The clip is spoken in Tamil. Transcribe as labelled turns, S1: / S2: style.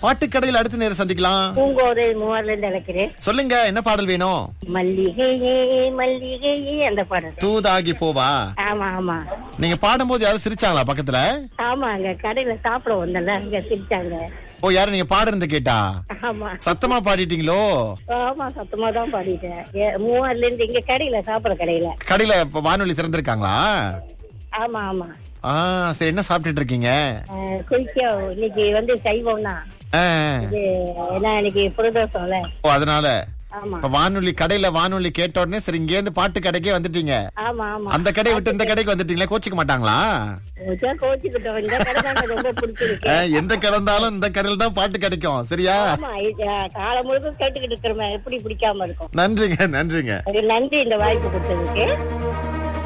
S1: பாட்டுக்கடையில் அடுத்த நேரம் சந்திக்கலாம்.
S2: பூங்கோதை மூவார்ல இருந்து அழைக்கிறேன்.
S1: சொல்லுங்க, என்ன பாடல் வேணும்?
S2: மல்லிகையே மல்லிகையே அந்த பாடல்.
S1: தூதாகி போவா.
S2: ஆமா ஆமா.
S1: நீங்க பாடும்போது யாரும் சிரிச்சாங்களா பக்கத்துல?
S2: ஆமா, அங்க கடையில சாப்பிட வந்தல, அங்க சிரிச்சாங்க.
S1: ஓ, யாரும் நீங்க பாடுறது கேட்டா?
S2: ஆமா.
S1: சத்தமா பாடிட்டீங்களோ?
S2: ஆமா, சத்தமா தான் பாடிட்டேன். மூவார்ல இருந்து இங்க கடையில சாப்பிட
S1: கடையில இப்ப வானொலி திறந்திருக்காங்களா?
S2: ஆமா ஆமா.
S1: சரி, என்ன சாப்பிட்டுட்டு இருக்கீங்க?
S2: குளிக்கா இன்னைக்கு சைவம்னா இது என்ன, இன்னைக்கு புரதோஷம்ல.
S1: ஓ, அதனால
S2: ஆமா.
S1: இப்ப கடையில வானொலி கேட்ட உடனே சரி இங்க இருந்து பாட்டு கடைக்கே வந்துட்டீங்க.
S2: ஆமா ஆமா.
S1: அந்த கடையை விட்டு இந்த கடைக்கு வந்துட்டீங்களா? கோச்சிக்க மாட்டாங்களா?
S2: கோச்சிக்கிட்டோம். இந்த கடை தான் ரொம்ப பிடிச்சிருக்கு.
S1: எந்த கடை இருந்தாலும் இந்த கடையில தான் பாட்டு கிடைக்கும். சரியா?
S2: ஆமா, காலம் முழுக்க கேட்டுக்கிட்டு இருக்கிறோம், எப்படி பிடிக்காம இருக்கும்.
S1: நன்றிங்க.
S2: நன்றி இந்த வாய்ப்பு கொடுத்ததுக்கு.